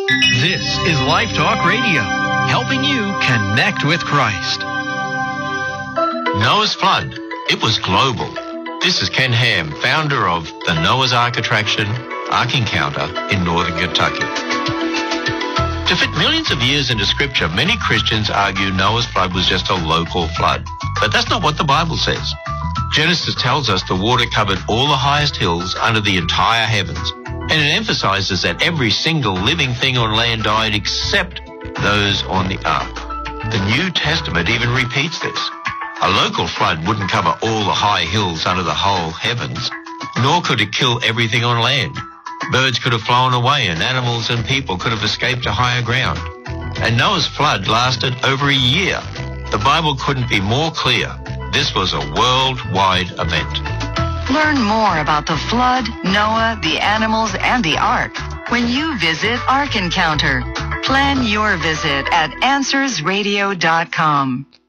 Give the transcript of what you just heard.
This is Life Talk Radio, helping you connect with Christ. Noah's Flood. It was global. This is Ken Ham, founder of the Noah's Ark attraction, Ark Encounter in northern Kentucky. To fit millions of years into Scripture, many Christians argue Noah's flood was just a local flood. But that's not what the Bible says. Genesis tells us the water covered all the highest hills under the entire heavens. And it emphasizes that every single living thing on land died except those on the ark. The New Testament even repeats this. A local flood wouldn't cover all the high hills under the whole heavens, nor could it kill everything on land. Birds could have flown away and animals and people could have escaped to higher ground. And Noah's flood lasted over a year. The Bible couldn't be more clear. This was a worldwide event. Learn more about the flood, Noah, the animals, and the ark when you visit Ark Encounter. Plan your visit at AnswersRadio.com.